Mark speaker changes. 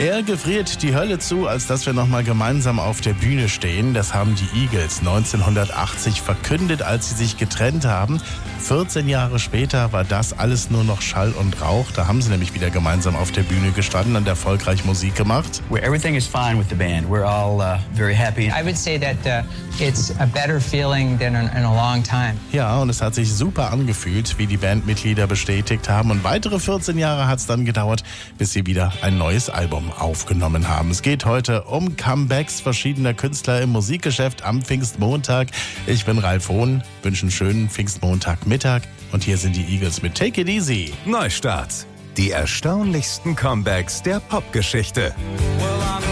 Speaker 1: Er gefriert die Hölle zu, als dass wir nochmal gemeinsam auf der Bühne stehen. Das haben die Eagles 1980 verkündet, als sie sich getrennt haben. 14 Jahre später war das alles nur noch Schall und Rauch. Da haben sie nämlich wieder gemeinsam auf der Bühne gestanden und erfolgreich Musik gemacht.
Speaker 2: Everything is fine with the band. We're all very happy.
Speaker 3: I would say that it's a better feeling than in a long time.
Speaker 1: Ja, und es hat sich super angefühlt, wie die Bandmitglieder bestätigt haben. Und weitere 14 Jahre hat es dann gedauert, bis sie wieder ein neues Album aufgenommen haben. Es geht heute um Comebacks verschiedener Künstler im Musikgeschäft am Pfingstmontag. Ich bin Ralf Hohn, wünsche einen schönen Pfingstmontagmittag und hier sind die Eagles mit Take It Easy.
Speaker 4: Neustart. Die erstaunlichsten Comebacks der Popgeschichte.